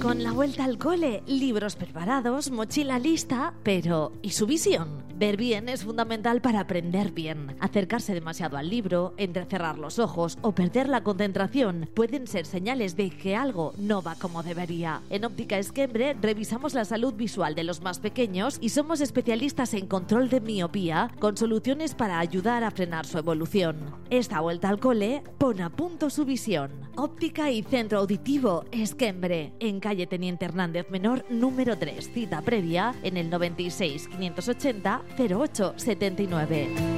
Con la vuelta al cole, libros preparados, mochila lista, pero ¿y su visión? Ver bien es fundamental para aprender bien. Acercarse demasiado al libro, entrecerrar los ojos o perder la concentración pueden ser señales de que algo no va como debería. En Óptica Esquembre revisamos la salud visual de los más pequeños y somos especialistas en control de miopía con soluciones para ayudar a frenar su evolución. Esta vuelta al cole pone a punto su visión. Óptica y Centro Auditivo Esquembre, en calle Teniente Hernández Menor, número 3. Cita previa en el 96 580 08 79.